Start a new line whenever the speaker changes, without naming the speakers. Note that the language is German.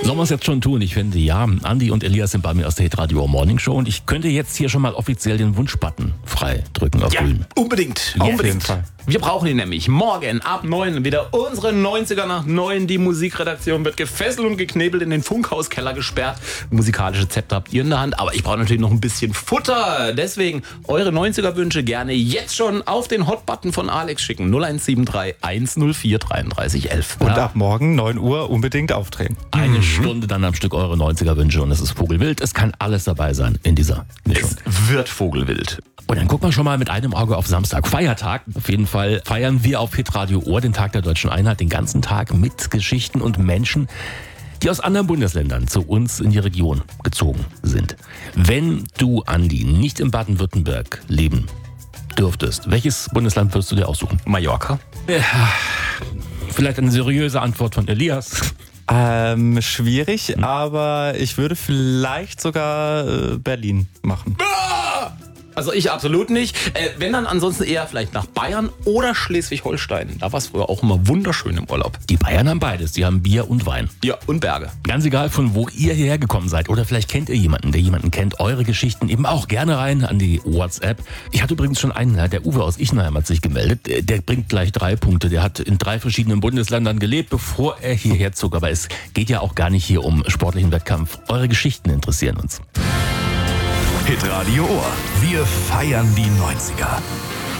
Sollen wir es jetzt schon tun? Ich finde, ja. Andi und Elias sind bei mir aus der Hitradio Morning Show und ich könnte jetzt hier schon mal offiziell den Wunschbutton frei drücken auf grün.
Unbedingt.
Ja,
Unbedingt.
auf jeden Fall.
Wir brauchen ihn nämlich morgen ab 9 wieder unsere 90er nach 9. Die Musikredaktion wird gefesselt und geknebelt in den Funkhauskeller gesperrt. Musikalische Zepter habt ihr in der Hand, aber ich brauche natürlich noch ein bisschen Futter. Deswegen eure 90er-Wünsche gerne jetzt schon auf den Hotbutton von Alex schicken. 0173 104 33 11.
Und ab morgen 9 Uhr unbedingt aufdrehen.
Eine Stunde dann am Stück eure 90er-Wünsche und es ist Vogelwild. Es kann alles dabei sein in dieser Mischung.
Es wird Vogelwild.
Und dann gucken wir schon mal mit einem Auge auf Samstag. Feiertag. Auf jeden Fall feiern wir auf Hitradio Ohr den Tag der Deutschen Einheit den ganzen Tag mit Geschichten und Menschen, die aus anderen Bundesländern zu uns in die Region gezogen sind. Wenn du, Andi, nicht in Baden-Württemberg leben dürftest, welches Bundesland würdest du dir aussuchen?
Mallorca?
Vielleicht eine seriöse Antwort von Elias.
Schwierig, aber ich würde vielleicht sogar Berlin machen.
Also ich absolut nicht. Wenn dann ansonsten eher vielleicht nach Bayern oder Schleswig-Holstein. Da war es früher auch immer wunderschön im Urlaub.
Die Bayern haben beides. Die haben Bier und Wein.
Ja, und Berge.
Ganz egal, von wo ihr hierher gekommen seid. Oder vielleicht kennt ihr jemanden, der jemanden kennt. Eure Geschichten eben auch gerne rein an die WhatsApp. Ich hatte übrigens schon einen, der Uwe aus Ichenheim hat sich gemeldet. Der bringt gleich 3 Punkte. Der hat in 3 verschiedenen Bundesländern gelebt, bevor er hierher zog. Aber es geht ja auch gar nicht hier um sportlichen Wettkampf. Eure Geschichten interessieren uns.
Hitradio Ohr. Wir feiern die 90er.